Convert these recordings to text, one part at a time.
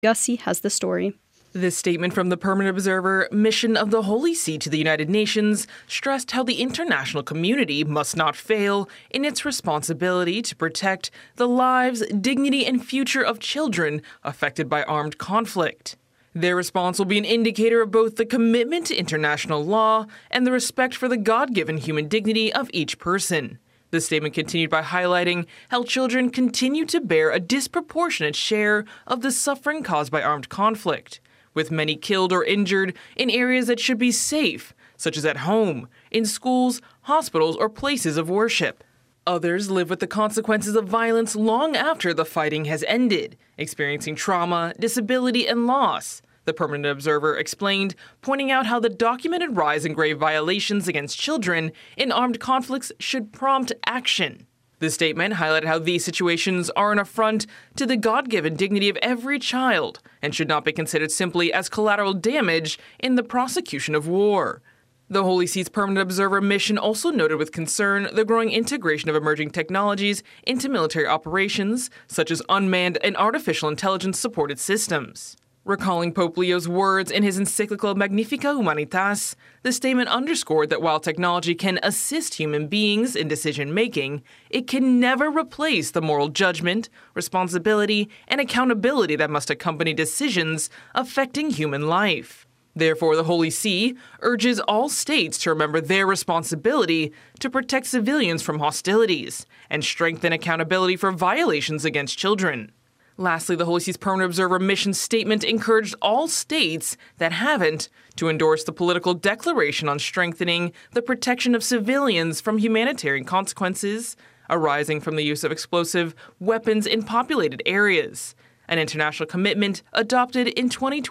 Gussie has the story. This statement from the Permanent Observer Mission of the Holy See to the United Nations stressed how the international community must not fail in its responsibility to protect the lives, dignity, and future of children affected by armed conflict. Their response will be an indicator of both the commitment to international law and the respect for the God-given human dignity of each person. The statement continued by highlighting how children continue to bear a disproportionate share of the suffering caused by armed conflict, with many killed or injured in areas that should be safe, such as at home, in schools, hospitals, or places of worship. Others live with the consequences of violence long after the fighting has ended, experiencing trauma, disability, and loss, the Permanent Observer explained, pointing out how the documented rise in grave violations against children in armed conflicts should prompt action. The statement highlighted how these situations are an affront to the God-given dignity of every child and should not be considered simply as collateral damage in the prosecution of war. The Holy See's Permanent Observer Mission also noted with concern the growing integration of emerging technologies into military operations, such as unmanned and artificial intelligence-supported systems. Recalling Pope Leo's words in his encyclical Magnifica Humanitas, the statement underscored that while technology can assist human beings in decision-making, it can never replace the moral judgment, responsibility, and accountability that must accompany decisions affecting human life. Therefore, the Holy See urges all states to remember their responsibility to protect civilians from hostilities and strengthen accountability for violations against children. Lastly, the Holy See's Permanent Observer Mission statement encouraged all states that haven't to endorse the political declaration on strengthening the protection of civilians from humanitarian consequences arising from the use of explosive weapons in populated areas, an international commitment adopted in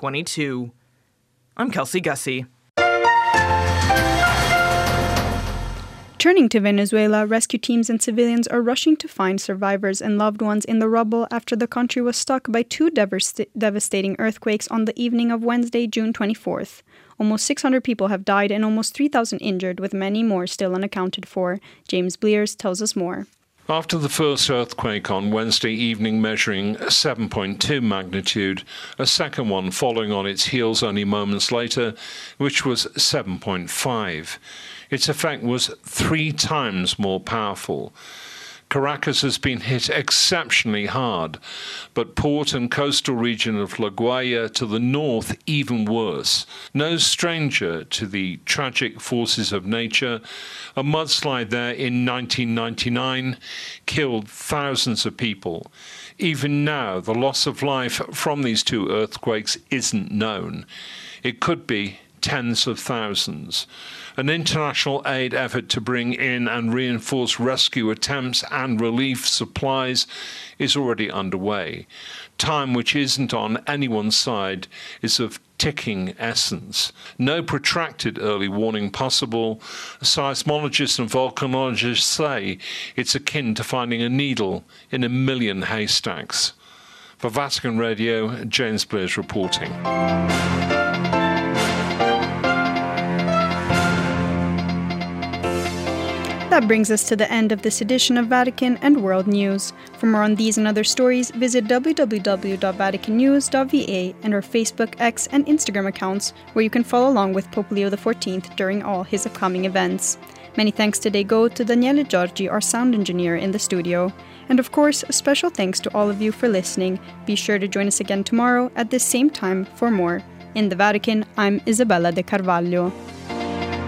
2022. I'm Kelsey Gussie. Turning to Venezuela, rescue teams and civilians are rushing to find survivors and loved ones in the rubble after the country was struck by two devastating earthquakes on the evening of Wednesday, June 24th. Almost 600 people have died and almost 3,000 injured, with many more still unaccounted for. James Blears tells us more. After the first earthquake on Wednesday evening measuring 7.2 magnitude, a second one following on its heels only moments later, which was 7.5. Its effect was 3 times more powerful. Caracas has been hit exceptionally hard, but port and coastal region of La Guaira to the north even worse. No stranger to the tragic forces of nature, a mudslide there in 1999 killed thousands of people. Even now, the loss of life from these two earthquakes isn't known. It could be tens of thousands. An international aid effort to bring in and reinforce rescue attempts and relief supplies is already underway. Time which isn't on anyone's side is of ticking essence. No protracted early warning possible. Seismologists and volcanologists say it's akin to finding a needle in a million haystacks. For Vatican Radio, James Blears reporting. That brings us to the end of this edition of Vatican and World News. For more on these and other stories, visit www.vaticannews.va and our Facebook, X, and Instagram accounts, where you can follow along with Pope Leo XIV during all his upcoming events. Many thanks today go to Daniele Giorgi, our sound engineer in the studio. And of course, a special thanks to all of you for listening. Be sure to join us again tomorrow at this same time for more. In the Vatican, I'm Isabella De Carvalho.